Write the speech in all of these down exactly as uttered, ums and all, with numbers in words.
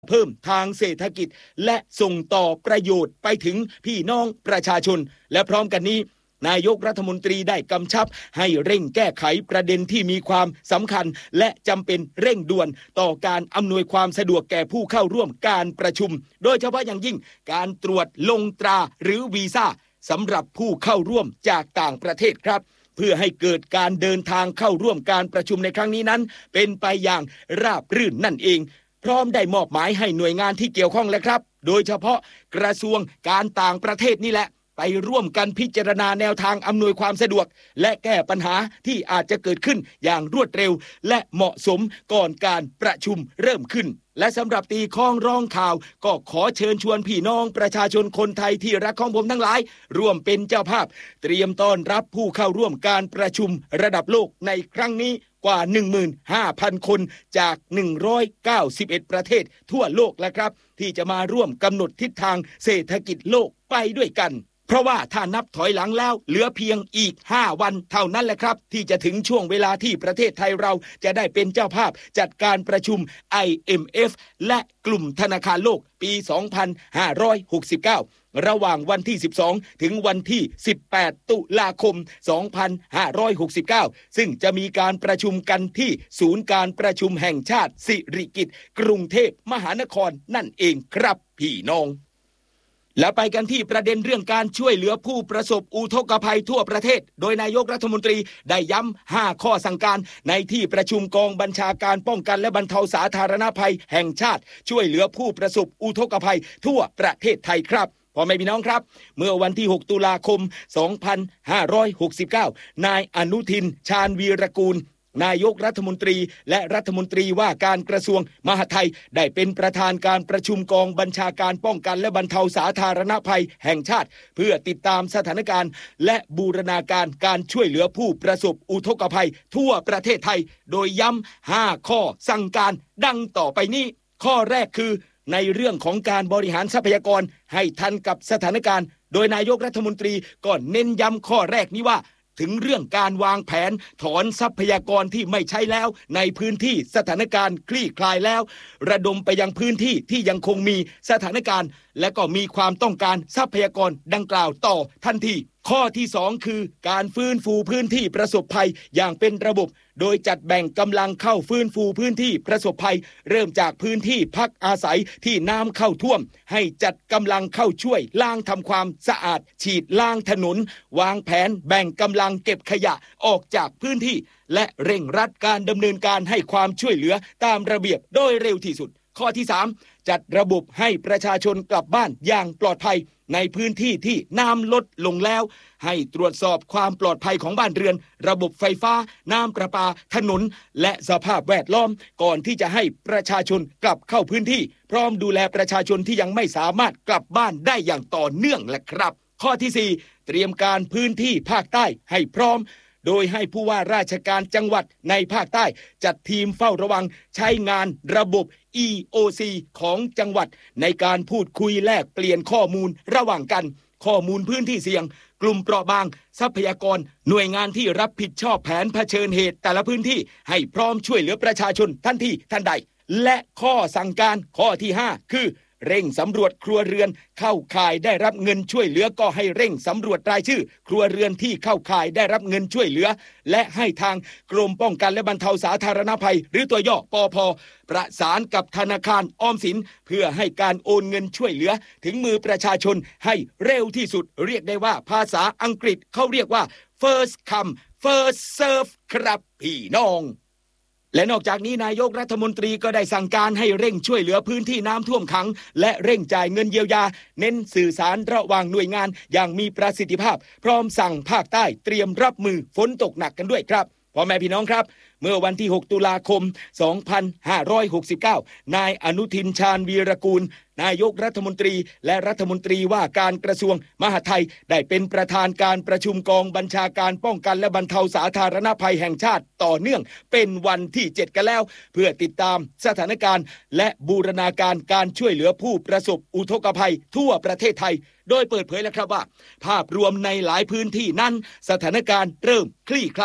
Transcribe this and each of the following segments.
เพิ่มทางเศรษฐกิจและส่งต่อประโยชน์ไปถึงพี่น้องประชาชนและพร้อมกันนี้นายกรัฐมนตรีได้กำชับให้เร่งแก้ไขประเด็นที่มีความสำคัญและจำเป็นเร่งด่วนต่อการอำนวยความสะดวกแก่ผู้เข้าร่วมการประชุมโดยเฉพาะอย่างยิ่งการตรวจลงตราหรือวีซ่าสำหรับผู้เข้าร่วมจากต่างประเทศครับเพื่อให้เกิดการเดินทางเข้าร่วมการประชุมในครั้งนี้นั้นเป็นไปอย่างราบรื่นนั่นเองพร้อมได้มอบหมายให้หน่วยงานที่เกี่ยวข้องแล้วครับโดยเฉพาะกระทรวงการต่างประเทศนี่แหละไปร่วมกันพิจารณาแนวทางอำนวยความสะดวกและแก้ปัญหาที่อาจจะเกิดขึ้นอย่างรวดเร็วและเหมาะสมก่อนการประชุมเริ่มขึ้นและสำหรับตีข้องร้องข่าวก็ขอเชิญชวนพี่น้องประชาชนคนไทยที่รักของผมทั้งหลายร่วมเป็นเจ้าภาพเตรียมต้อนรับผู้เข้าร่วมการประชุมระดับโลกในครั้งนี้กว่า หนึ่งหมื่นห้าพัน คนจากหนึ่งร้อยเก้าสิบเอ็ดประเทศทั่วโลกแล้วครับที่จะมาร่วมกำหนดทิศทางเศรษฐกิจโลกไปด้วยกันเพราะว่าถ้านับถอยหลังแล้วเหลือเพียงอีกห้าวันเท่านั้นแหละครับที่จะถึงช่วงเวลาที่ประเทศไทยเราจะได้เป็นเจ้าภาพจัดการประชุม ไอ เอ็ม เอฟ และกลุ่มธนาคารโลกปี สองพันห้าร้อยหกสิบเก้า ระหว่างวันที่สิบสองถึงวันที่สิบแปดตุลาคมสองพันห้าร้อยหกสิบเก้าซึ่งจะมีการประชุมกันที่ศูนย์การประชุมแห่งชาติสิริกิติ์กรุงเทพมหานครนั่นเองครับพี่น้องและไปกันที่ประเด็นเรื่องการช่วยเหลือผู้ประสบอุทกภัยทั่วประเทศโดยนายกรัฐมนตรีได้ย้ำห้าข้อสั่งการในที่ประชุมกองบัญชาการป้องกันและบรรเทาสาธารณภัยแห่งชาติช่วยเหลือผู้ประสบอุทกภัยทั่วประเทศไทยครับพ่อแม่พี่น้องครับเมื่อวันที่หกตุลาคมสองพันห้าร้อยหกสิบเก้านายอนุทินชาญวีรกูลนายกรัฐมนตรีและรัฐมนตรีว่าการกระทรวงมหาดไทยได้เป็นประธานการประชุมกองบัญชาการป้องกันและบรรเทาสาธารณภัยแห่งชาติเพื่อติดตามสถานการณ์และบูรณาการการช่วยเหลือผู้ประสบอุทกภัยทั่วประเทศไทยโดยย้ำห้าข้อสั่งการดังต่อไปนี้ข้อแรกคือในเรื่องของการบริหารทรัพยากรให้ทันกับสถานการณ์โดยนายกรัฐมนตรีก็เน้นย้ำข้อแรกนี้ว่าถึงเรื่องการวางแผนถอนทรัพยากรที่ไม่ใช้แล้วในพื้นที่สถานการณ์คลี่คลายแล้วระดมไปยังพื้นที่ที่ยังคงมีสถานการณ์และก็มีความต้องการทรัพยากรดังกล่าวต่อทันทีข้อที่สองคือการฟื้นฟูพื้นที่ประสบภัยอย่างเป็นระบบโดยจัดแบ่งกำลังเข้าฟื้นฟูพื้นที่ประสบภัยเริ่มจากพื้นที่พักอาศัยที่น้ำเข้าท่วมให้จัดกำลังเข้าช่วยล้างทำความสะอาดฉีดล้างถนนวางแผนแบ่งกำลังเก็บขยะออกจากพื้นที่และเร่งรัดการดำเนินการให้ความช่วยเหลือตามระเบียบโดยเร็วที่สุดข้อที่สามจัดระบบให้ประชาชนกลับบ้านอย่างปลอดภัยในพื้นที่ที่น้ำลดลงแล้วให้ตรวจสอบความปลอดภัยของบ้านเรือนระบบไฟฟ้าน้ำประปาถนนและสภาพแวดล้อมก่อนที่จะให้ประชาชนกลับเข้าพื้นที่พร้อมดูแลประชาชนที่ยังไม่สามารถกลับบ้านได้อย่างต่อเนื่องแหละครับข้อที่สี่เตรียมการพื้นที่ภาคใต้ให้พร้อมโดยให้ผู้ว่าราชการจังหวัดในภาคใต้จัดทีมเฝ้าระวังใช้งานระบบ อี โอ ซี ของจังหวัดในการพูดคุยแลกเปลี่ยนข้อมูลระหว่างกันข้อมูลพื้นที่เสี่ยงกลุ่มเปราะบางทรัพยากรหน่วยงานที่รับผิดชอบแผนเผชิญเหตุแต่ละพื้นที่ให้พร้อมช่วยเหลือประชาชนทันทีทันใดและข้อสั่งการข้อที่ห้าคือเร่งสำรวจครัวเรือนเข้าข่ายได้รับเงินช่วยเหลือก็ให้เร่งสำรวจรายชื่อครัวเรือนที่เข้าข่ายได้รับเงินช่วยเหลือและให้ทางกรมป้องกันและบรรเทาสาธารณภัยหรือตัวย่อปภ.ประสานกับธนาคารออมสินเพื่อให้การโอนเงินช่วยเหลือถึงมือประชาชนให้เร็วที่สุดเรียกได้ว่าภาษาอังกฤษเขาเรียกว่า first come first serve ครับพี่น้องและนอกจากนี้นายกรัฐมนตรีก็ได้สั่งการให้เร่งช่วยเหลือพื้นที่น้ำท่วมขังและเร่งจ่ายเงินเยียวยาเน้นสื่อสารระหว่างหน่วยงานอย่างมีประสิทธิภาพพร้อมสั่งภาคใต้เตรียมรับมือฝนตกหนักกันด้วยครับพ่อแม่พี่น้องครับเมื่อวันที่หกตุลาคมสองพันห้าร้อยหกสิบเก้านายอนุทินชาญวีรกูลนายกรัฐมนตรีและรัฐมนตรีว่าการกระทรวงมหาดไทยได้เป็นประธานการประชุมกองบัญชาการป้องกันและบรรเทาสาธารณภัยแห่งชาติต่อเนื่องเป็นวันที่เจ็ดกันแล้วเพื่อติดตามสถานการณ์และบูรณาการการช่วยเหลือผู้ประสบอุทกภัยทั่วประเทศไทยโดยเปิดเผยแล้วครับว่าภาพรวมในหลายพื้นที่นั้นสถานการณ์เริ่มคลี่คลาย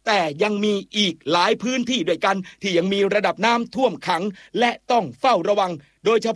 แต่ยังมีอีกหลายพื้นที่ด้วยกันที่ยังมีระดับน้ำท่วมขังและต้องเฝ้าระวังโดยเฉพาะ